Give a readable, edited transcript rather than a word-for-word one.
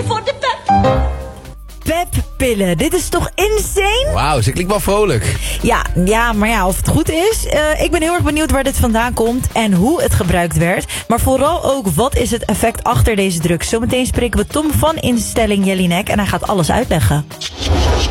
je voor de pep. Peppillen, dit is toch insane? Wauw, ze klinkt wel vrolijk. Ja, maar ja, of het goed is. Ik ben heel erg benieuwd waar dit vandaan komt en hoe het gebruikt werd. Maar vooral ook, wat is het effect achter deze drugs? Zometeen spreken we Tom van instelling Jelinek en hij gaat alles uitleggen.